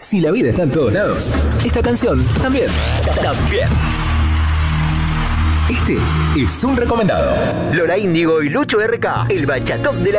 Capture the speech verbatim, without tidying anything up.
Si la vida está en todos lados, esta canción también. También. Este es un recomendado. Lola Índigo y Lucho R K, el bachatop de la